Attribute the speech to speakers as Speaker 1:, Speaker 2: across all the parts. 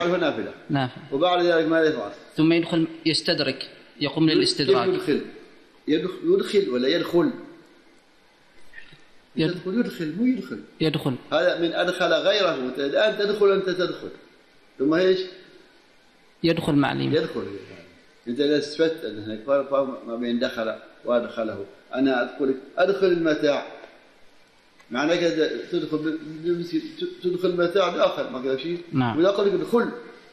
Speaker 1: نافلة.
Speaker 2: نافلة.
Speaker 1: وبعد ذلك ماذا يفعل؟
Speaker 2: ثم يدخل يستدرك، يقوم للاستدراك.
Speaker 1: كيف يدخل ولا يدخل؟ يدخل مو يدخل. هذا من أدخل غيره. الآن تدخل أنت تدخل ثم إيش؟
Speaker 2: يدخل مع الإمام.
Speaker 1: يدخل. أنت إذا استفدت أن هناك فرق ما بين دخل وأدخله. أنا أدخل المتاع، معنى كذا تدخل المتاع داخل ما كذا شيء.
Speaker 2: نعم.
Speaker 1: وإذا قلت ادخل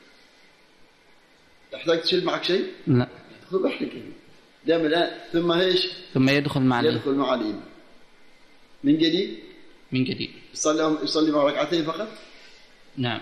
Speaker 1: تحتاج تشيل معك شيء؟
Speaker 2: لا.
Speaker 1: تدخل بحرك دائما الآن. ثم إيش؟
Speaker 2: ثم يدخل مع الإمام.
Speaker 1: يدخل مع الإمام من جديد.
Speaker 2: من جديد.
Speaker 1: يصلي مع ركعتين فقط.
Speaker 2: نعم.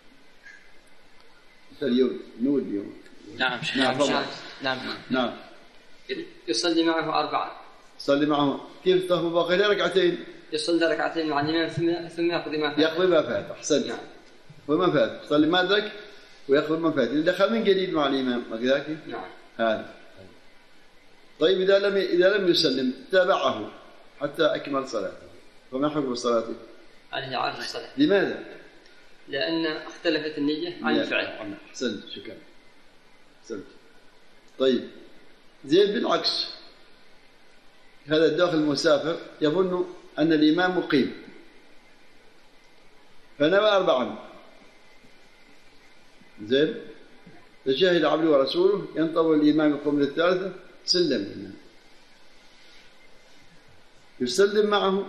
Speaker 1: اليوم نود اليوم.
Speaker 3: نعم.
Speaker 1: نعم.
Speaker 3: يصلي معه 4.
Speaker 1: يصلي معه كيف تهو باقي ركعتين؟
Speaker 3: يصلي ركعتين مع الإمام ثم يقضي ما فات.
Speaker 1: يقضي ما فات. أحسنت.
Speaker 3: نعم.
Speaker 1: وما فات يصلي ما أدرك ويقضي ما فات. إذا دخل من جديد مع الإمام ما كذاك؟
Speaker 3: نعم.
Speaker 1: هذا. طيب إذا لم يسلم تابعه حتى أكمل صلاته فما حكم صلاته؟
Speaker 3: عليه عرض الصلاة.
Speaker 1: لماذا؟
Speaker 3: لأن اختلفت النية عن الفعل.
Speaker 1: أحسنت. شكرا. أحسنت. طيب زين بالعكس، هذا الداخل المسافر يظن أن الإمام مقيم فنوى 4. زين فشهد عبده ورسوله ينتظر الإمام يقوم للثالثة سلم. يسلم معه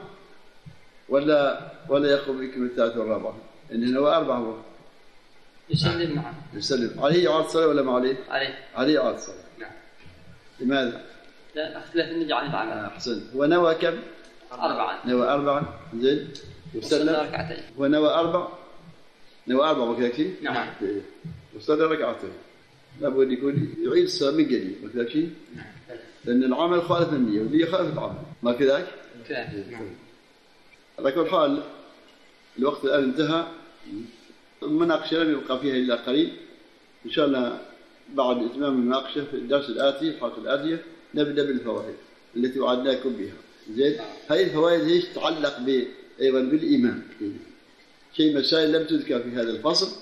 Speaker 1: ولا يقوم يكمل الثالثة والرابعة؟ إنه نوى 4.
Speaker 3: يسلم معه.
Speaker 1: يسلم. عليه إعادة الصلاة ولا ما عليه؟ عليه إعادة الصلاة.
Speaker 3: نعم.
Speaker 1: لماذا؟
Speaker 3: لا اختلاف النية عن العمل.
Speaker 1: أحسنت. هو نوى كم؟
Speaker 3: 4.
Speaker 1: نوى 4. زين.
Speaker 3: وصلى ركعتين.
Speaker 1: هو نوى 4. نوى 4 وكذا.
Speaker 3: نعم.
Speaker 1: وصلى ركعتين. لابد يكون يعيد الصلاة من جديد وكذا شيء.
Speaker 3: نعم.
Speaker 1: لأن العمل خالف النية والنية خالف العمل ما كذاك؟
Speaker 3: نعم.
Speaker 1: على كل حال الوقت الآن انتهى. المناقشة لم يبقى فيها إلا قليل. إن شاء الله بعد إتمام المناقشة في الدرس الآتي الحلقة الآتية نبدأ بالفوائد التي وعدناكم بها. زين. هذه الفوائد هي تتعلق أيضا بالإيمان. شيء مسائل لم تذكر في هذا الفصل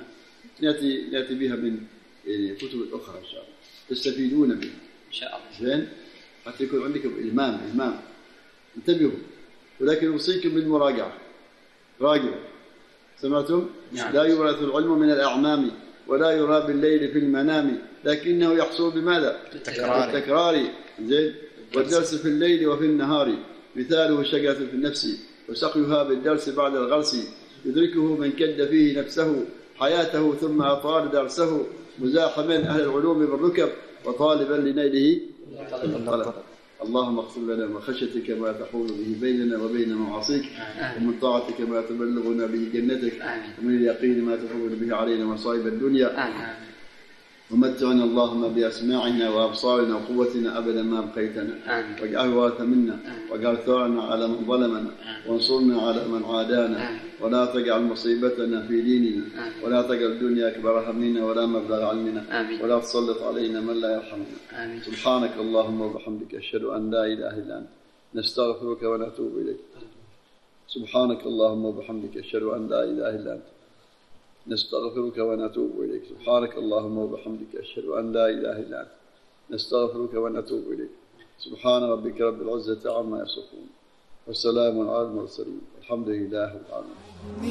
Speaker 1: نأتي بها من كتب أخرى إن شاء الله تستفيدون بها
Speaker 3: إن شاء الله.
Speaker 1: زين. حتى يكون عندكم إلمام. انتبهوا. ولكن أوصيكم بالمراجعة. راجعوا. سمعتم؟
Speaker 3: نعم.
Speaker 1: لا يورث العلم من الأعمام ولا يرى بالليل في المنام لكنه يحصل بماذا؟ التكرار. زين. والدرس في الليل وفي النهار مثاله شجرة في النفس وسقيها بالدرس بعد الغرس يدركه من كد فيه نفسه حياته ثم أطال درسه مزاحما أهل العلوم بالركب وطالبا لنيله الطلب. اللهم اغفر لنا من خشيتك ما تحول به بيننا وبين معاصيك ومن طاعتك ما تبلغنا به جنتك ومن اليقين ما تحول به علينا مصائب الدنيا ومتعنا اللهم بأسماعنا وأبصارنا وقوتنا أبدا ما أبقيتنا واجعله وارث منا واجعل ثارنا على من ظلمنا وانصرنا على من عادانا ولا تجعل مصيبتنا في ديننا ولا تجعل الدنيا أكبر همنا ولا مبلغ علمنا ولا تسلط علينا من لا يرحمنا. سبحانك اللهم وبحمدك أشهد أن لا إله إلا أنت نستغفرك ونتوب إليك. سبحانك اللهم وبحمدك أشهد أن لا إله إلا أنت نستغفرك ونتوب إليك. سبحانك اللهم وبحمدك أشهد أن لا إله إلا أنت نستغفرك ونتوب إليك. سبحان ربك رب العزة عما يصفون والسلام على المرسلين والحمد لله رب العالمين.